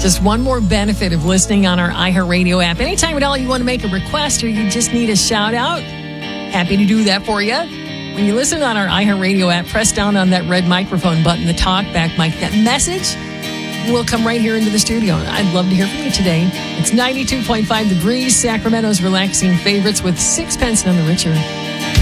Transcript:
Just one more benefit of listening on our iHeartRadio app. Anytime at all you want to make a request or you just need a shout out, happy to do that for you. When you listen on our iHeartRadio app, press down on that red microphone button, the talk back mic. That message will come right here into the studio. I'd love to hear from you today. It's 92.5 The Breeze, Sacramento's relaxing favorites with Sixpence None the Richer.